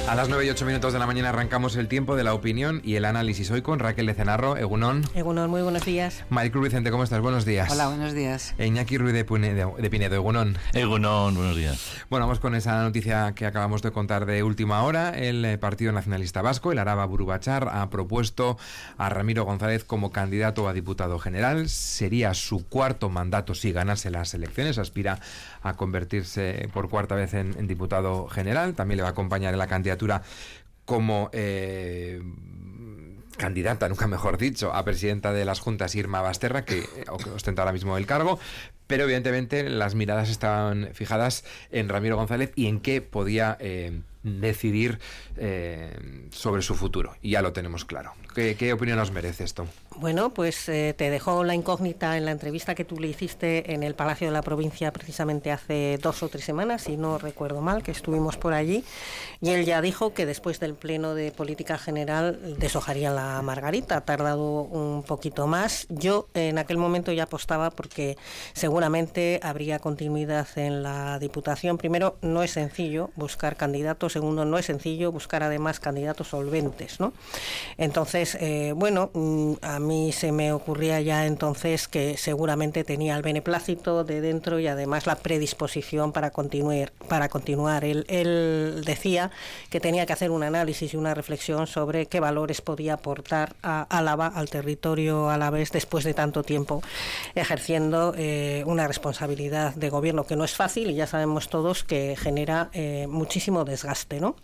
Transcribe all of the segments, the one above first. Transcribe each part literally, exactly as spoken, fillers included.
A las nueve y ocho minutos de la mañana arrancamos el tiempo de la opinión y el análisis hoy con Raquel Lecenarro, Egunon. Egunon, muy buenos días. Maicruz Vicente, ¿cómo estás? Buenos días. Hola, buenos días. Iñaki Ruiz de Pinedo, de Pinedo, Egunon. Egunon, buenos días. Bueno, vamos con esa noticia que acabamos de contar de última hora. El Partido Nacionalista Vasco, el Araba Burubachar, ha propuesto a Ramiro González como candidato a diputado general. Sería su cuarto mandato si ganase las elecciones. Aspira a convertirse por cuarta vez en, en diputado general. También le va a acompañar en la candidatura como eh, candidata, nunca mejor dicho, a presidenta de las Juntas Irma Basterra, que ostenta ahora mismo el cargo, pero evidentemente las miradas estaban fijadas en Ramiro González y en qué podía eh, decidir eh, sobre su futuro. Y ya lo tenemos claro. ¿Qué, qué opinión nos merece esto? Bueno, pues eh, te dejó la incógnita en la entrevista que tú le hiciste en el Palacio de la Provincia precisamente hace dos o tres semanas, si no recuerdo mal, que estuvimos por allí, y él ya dijo que después del Pleno de Política General deshojaría la margarita. Ha tardado un poquito más. Yo en aquel momento ya apostaba porque seguramente habría continuidad en la Diputación. Primero, no es sencillo buscar candidatos. Segundo, no es sencillo buscar además candidatos solventes, ¿no? Entonces, eh, bueno, a mí se me ocurría ya entonces que seguramente tenía el beneplácito de dentro y además la predisposición para continuar. Para continuar. Él, él decía que tenía que hacer un análisis y una reflexión sobre qué valores podía aportar a Álava, al territorio alavés, después de tanto tiempo ejerciendo eh, una responsabilidad de gobierno que no es fácil y ya sabemos todos que genera eh, muchísimo desgaste, ¿no?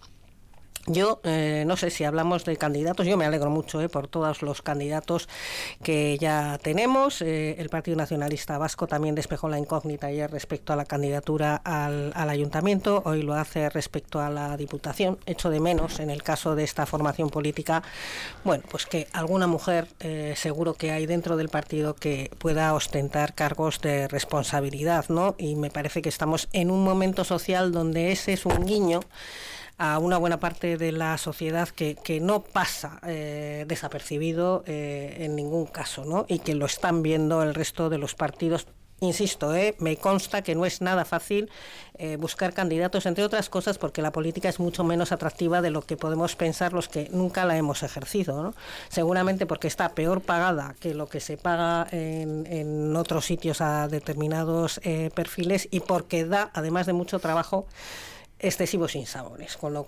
Yo eh, no sé si hablamos de candidatos, yo me alegro mucho eh, por todos los candidatos que ya tenemos. Eh, el Partido Nacionalista Vasco también despejó la incógnita ayer respecto a la candidatura al, al ayuntamiento, hoy lo hace respecto a la Diputación. Echo de menos, en el caso de esta formación política, bueno, pues que alguna mujer eh, seguro que hay dentro del partido que pueda ostentar cargos de responsabilidad, ¿no? Y me parece que estamos en un momento social donde ese es un guiño a una buena parte de la sociedad que, que no pasa eh, desapercibido eh, en ningún caso, ¿no? Y que lo están viendo el resto de los partidos. Insisto, eh, me consta que no es nada fácil eh, buscar candidatos, entre otras cosas porque la política es mucho menos atractiva de lo que podemos pensar los que nunca la hemos ejercido, ¿no? Seguramente porque está peor pagada que lo que se paga en, en otros sitios a determinados eh, perfiles y porque da, además de mucho trabajo, excesivos sinsabores, con lo